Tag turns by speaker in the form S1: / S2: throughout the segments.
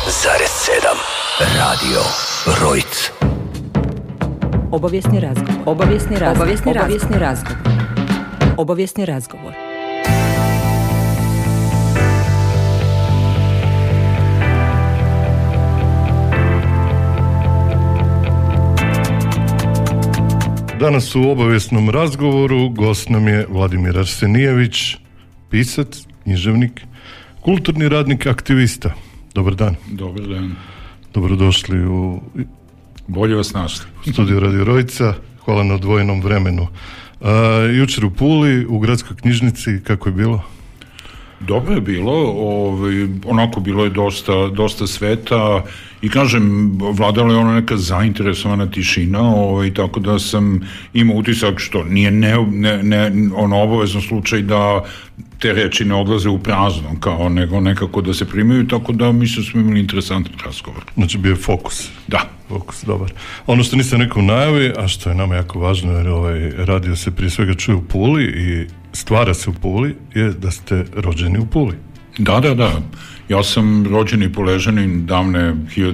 S1: Radio Rojc.
S2: Obavijesni razgovor.
S3: Danas u obavijesnom razgovoru gost nam je Vladimir Arsenijević, pisac, književnik, kulturni radnik, aktivista. Dobar dan.
S4: Dobar dan.
S3: Dobrodošli u
S4: bolje vas našli.
S3: Studiju Radio Rojca. Hvala na odvojenom vremenu. Jučer u Puli, u gradskoj knjižnici, kako je bilo?
S4: Dobro je bilo, onako bilo je dosta sveta i kažem, vladala je ona neka zainteresovana tišina, tako da sam imao utisak, što nije obavezno slučaj da te reči ne odlaze u prazno, kao nego nekako da se primaju, tako da mislim smo imali interesantan razgovor.
S3: Znači bio je fokus.
S4: Da.
S3: Fokus, dobar. Ono što nisam rekao u najavi, a što je nama jako važno, jer radio se prije svega čuje u Puli i stvara se u Puli, je da ste rođeni u Puli.
S4: Da. Ja sam rođeni Puležanin davne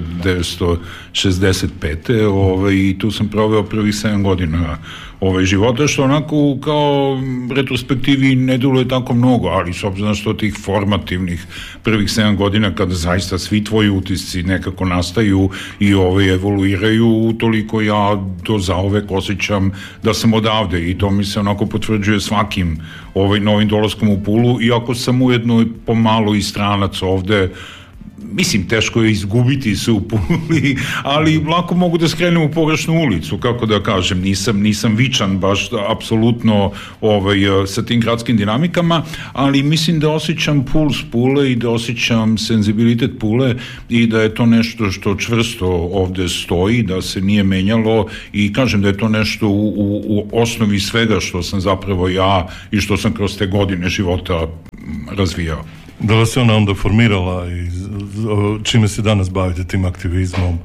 S4: 1965. I tu sam proveo prvih 7 godina života, što onako kao retrospektivi ne deluje tako mnogo, ali s obzirom što tih formativnih prvih 7 godina kada zaista svi tvoji utisci nekako nastaju i evoluiraju, toliko ja to zauvek osjećam da sam odavde i to mi se onako potvrđuje svakim novim dolaskom u Pulu, iako sam ujedno pomalo i stranac ovde. Mislim, teško je izgubiti se u Puli, ali lako mogu da skrenem u pogrešnu ulicu, kako da kažem, nisam vičan baš apsolutno sa tim gradskim dinamikama, ali mislim da osjećam puls Pule i da osjećam senzibilitet Pule i da je to nešto što čvrsto ovde stoji, da se nije menjalo i kažem da je to nešto u osnovi svega što sam zapravo ja i što sam kroz te godine života razvijao.
S3: Da vas je ona onda formirala i čime se danas bavite, tim aktivizmom,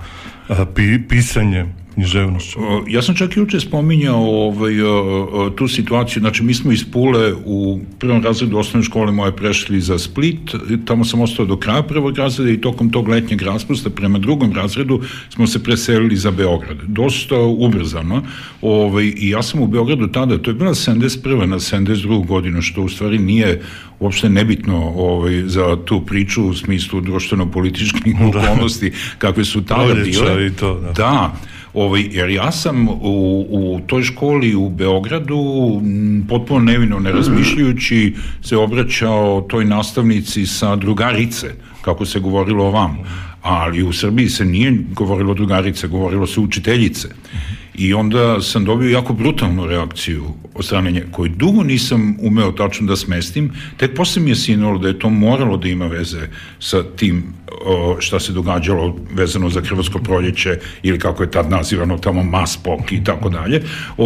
S3: pisanjem, književnošću?
S4: Ja sam čak juče spominjao tu situaciju, znači mi smo iz Pule u prvom razredu osnovne škole moje prešli za Split, tamo sam ostao do kraja prvog razreda i tokom tog letnjeg raspusta prema drugom razredu smo se preselili za Beograd. Dosta ubrzano i ja sam u Beogradu tada, to je bila 71. na 72. godinu, što u stvari nije uopšte nebitno za tu priču u smislu društveno-političkih okolnosti kakve su tada bile.
S3: I to,
S4: da. Jer ja sam u toj školi u Beogradu potpuno nevino, ne razmišljajući, se obraćao toj nastavnici sa drugarice, kako se govorilo o vam. Ali u Srbiji se nije govorilo drugarice, govorilo se učiteljice. I onda sam dobio jako brutalnu reakciju od strane nje, koju dugo nisam umeo tačno da smestim, tek posle mi je sinulo da je to moralo da ima veze sa tim šta se događalo vezano za Krvarsko proljeće ili kako je tad nazivano tamo Maspok i tako dalje,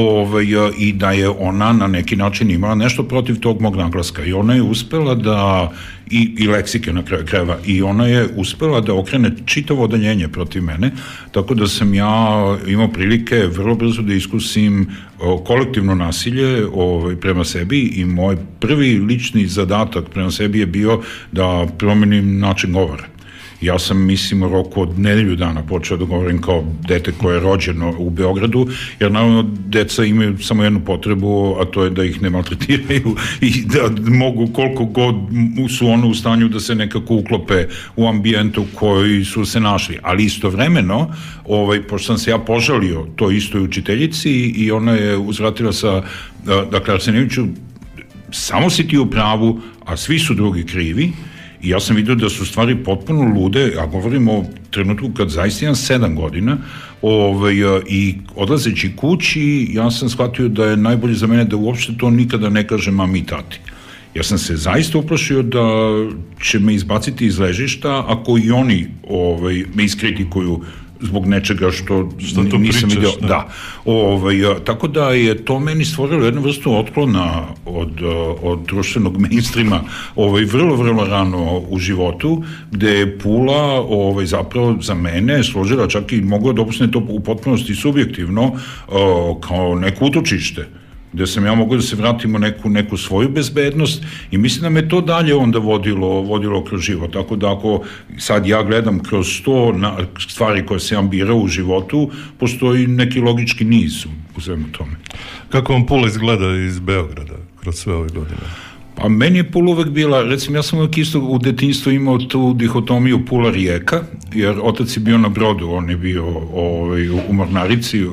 S4: i da je ona na neki način imala nešto protiv tog mog naglaska i ona je uspela da i leksike na kraju krajeva i ona je uspela da okrene čitavo odeljenje protiv mene, tako da sam ja imao prilike vrlo brzo da iskusim kolektivno nasilje prema sebi i moj prvi lični zadatak prema sebi je bio da promenim način govora. Ja sam, mislim, u roku od nedelju dana počeo da govorim kao dete koje je rođeno u Beogradu, jer naravno deca imaju samo jednu potrebu, a to je da ih ne maltretiraju i da mogu koliko god su ono u stanju da se nekako uklope u ambijentu u koji su se našli. Ali istovremeno, pošto sam se ja požalio to istoj učiteljici i ona je uzvratila sa, dakle, Arsenijeviću, samo si ti u pravu, a svi su drugi krivi. I ja sam vidio da su stvari potpuno lude, a govorimo o trenutku kad zaista imam 7 godina, i odlazeći kući, ja sam shvatio da je najbolje za mene da uopšte to nikada ne kažem mami i tati. Ja sam se zaista uplašio da će me izbaciti iz ležišta ako i oni me iskritikuju zbog nečega što nisam vidio. Da. Tako da je to meni stvorilo jednu vrstu otklona od društvenog mainstreama vrlo, vrlo rano u životu, gde je Pula zapravo za mene složila, čak i mogu da opustiti to u potpunosti subjektivno, kao neko utočište. gde sam ja mogao da se vratim u neku svoju bezbednost i mislim da me to dalje onda vodilo kroz život. Tako da ako sad ja gledam kroz to stvari koje sam birao u životu, postoji neki logički niz u svemu tome.
S3: Kako vam Pula izgleda iz Beograda kroz sve ove godine?
S4: Pa meni je Pula uvek bila, recimo ja sam uvek isto u detinjstvu imao tu dihotomiju Pula-Rijeka, jer otac je bio na brodu, on je bio u Mornarici,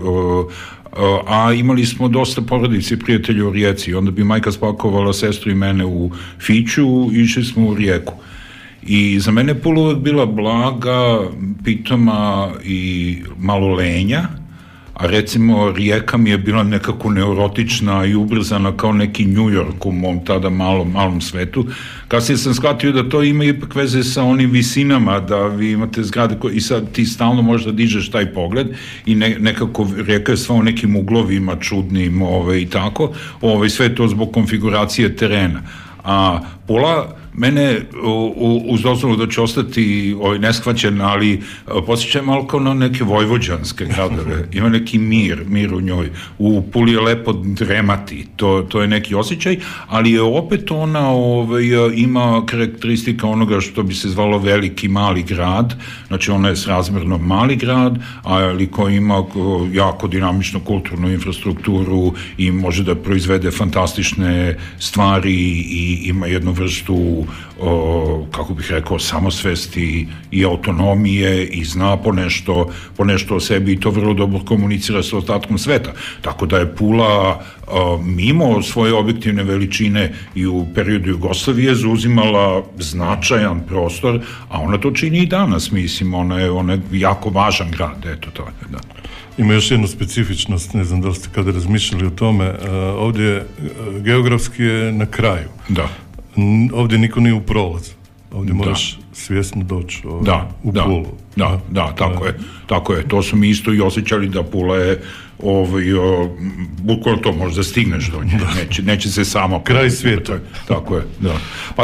S4: a imali smo dosta porodice i prijatelja u Rijeci, onda bi majka spakovala sestru i mene u Fiću i išli smo u Rijeku. I za mene je Pula uvek bila blaga, pitoma i malo lenja, a recimo Rijeka mi je bila nekako neurotična i ubrzana kao neki New York u mom tada malom svetu. Kasnije sam shvatio da to ima ipak veze sa onim visinama, da vi imate zgrade i sad ti stalno možda dižeš taj pogled i nekako Rijeka je sva u nekim uglovima čudnim i tako, sve to zbog konfiguracije terena. A Pula mene, uz dozvolu da će ostati neshvaćen, ali posjećam malo kao na neke vojvođanske gradove. Ima neki mir u njoj. U Puli je lepo dremati, to je neki osjećaj, ali je opet ona ima karakteristika onoga što bi se zvalo veliki mali grad, znači ona je srazmerno mali grad, ali koji ima jako dinamičnu kulturnu infrastrukturu i može da proizvede fantastične stvari i ima jednu vrstu kako bih rekao, samosvesti i autonomije i zna po nešto o sebi i to vrlo dobro komunicira sa ostatkom sveta. Tako da je Pula mimo svoje objektivne veličine i u periodu Jugoslavije zauzimala značajan prostor, a ona to čini i danas, mislim, ona je jako važan grad, eto to je, da.
S3: Ima još jednu specifičnost, ne znam da li ste kada razmišljali o tome, ovdje geografski je na kraju.
S4: Da.
S3: Ovdje niko nije u prolazu. Ovdje moraš svjesno doći u Pulu.
S4: Da, tako je. To su mi isto i osjećali da Pula je bukvalno to možda stigneš do nje. Neće se samo...
S3: Kraj svijeta.
S4: Tako je, da. Pa